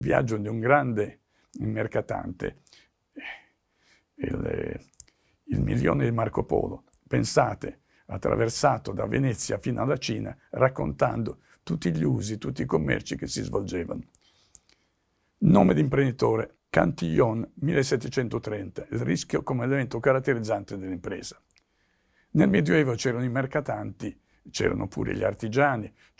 viaggio di un grande mercatante, il milione di Marco Polo. Pensate, attraversato da Venezia fino alla Cina, raccontando tutti gli usi, tutti i commerci che si svolgevano. Nome di imprenditore, Cantillon, 1730, il rischio come elemento caratterizzante dell'impresa. Nel Medioevo c'erano i mercatanti, c'erano pure gli artigiani,